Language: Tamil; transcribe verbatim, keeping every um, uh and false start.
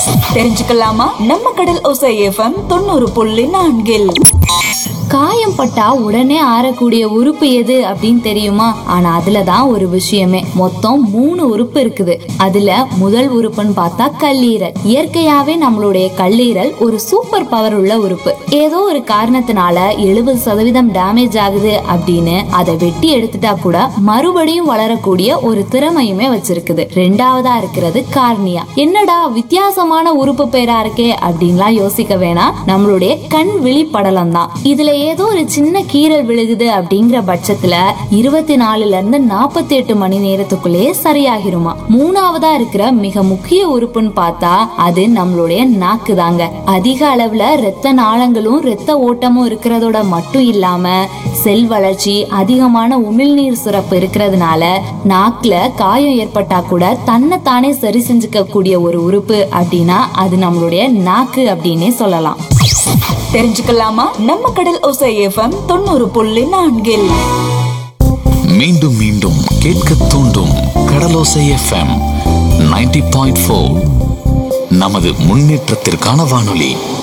தெரிஞ்சுக்கலாமா? நம்ம கடல் ஓசை எஃப்எம் தொண்ணூறு புள்ளி நான்கில் காயம் பட்டா உடனே ஆறக்கூடிய உறுப்பு எது அப்படின்னு தெரியுமா? ஆனா அதுலதான் ஒரு விஷயமே. மொத்தம் மூணு உறுப்பு இருக்குது. அதுல முதல் உறுப்புன்னு பார்த்தா கல்லீரல். இயற்கையாவே நம்மளுடைய கல்லீரல் ஒரு சூப்பர் பவர் உள்ள உறுப்பு. ஏதோ ஒரு காரணத்தினால எழுபது சதவீதம் டேமேஜ் ஆகுது அப்படின்னு அதை வெட்டி எடுத்துட்டா கூட மறுபடியும் வளரக்கூடிய ஒரு திறமையுமே வச்சிருக்குது. ரெண்டாவதா இருக்கிறது கார்னியா. என்னடா வித்தியாசமான உறுப்பு பேரா இருக்கே அப்படின்லாம் யோசிக்க வேணாம். நம்மளுடைய கண் விழி படலம் தான். இதுல ஏதோ ஒரு சின்ன கீறல் விழுகுது அப்படிங்கிற பட்சத்துல இருபத்தி நாலுல இருந்து நாற்பத்தி எட்டு மணி நேரத்துக்குள்ளே சரியாகிருமா. மூணாவதா இருக்கிற மிக முக்கிய உறுப்புன்னு பார்த்தா அது நம்மளுடைய நாக்கு தாங்க. அதிக அளவுல இரத்த நாளங்களும் இரத்த ஓட்டமும் இருக்கிறதோட மட்டும் இல்லாம செல் வளர்ச்சி, அதிகமான உமிழ்நீர் சுரப்பு இருக்கிறதுனால நாக்குல காயம் ஏற்பட்டா கூட தன்னை தானே சரி செஞ்சுக்க கூடிய ஒரு உறுப்பு அப்படின்னா அது நம்மளுடைய நாக்கு அப்படின்னே சொல்லலாம். தெரிஞ்சுக்கலாமா? நம்ம கடல் ஓசை எஃப்எம் தொண்ணூறு புள்ளி நான்கில் மீண்டும் மீண்டும் கேட்க தூண்டும் கடலோசை எஃப்எம் நைன்டி பாயிண்ட் ஃபோர் நமது முன்னேற்றத்திற்கான வானொலி.